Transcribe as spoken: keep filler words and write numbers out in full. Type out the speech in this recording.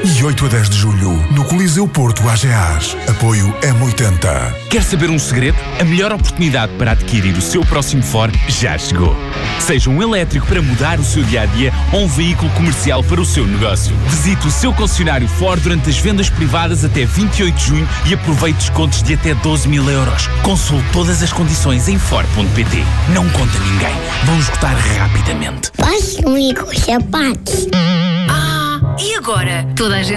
E oito a dez de julho, no Coliseu Porto AGEAs. Apoio M oitenta. Quer saber um segredo? A melhor oportunidade para adquirir o seu próximo Ford já chegou. Seja um elétrico para mudar o seu dia-a-dia ou um veículo comercial para o seu negócio. Visite o seu concessionário Ford durante as vendas privadas até vinte e oito de junho e aproveite descontos de até doze mil euros. Consulte todas as condições em Ford ponto pt. Não conta ninguém. Vão esgotar rapidamente. Posso ir com os sapatos? Ah, e agora? Toda a gente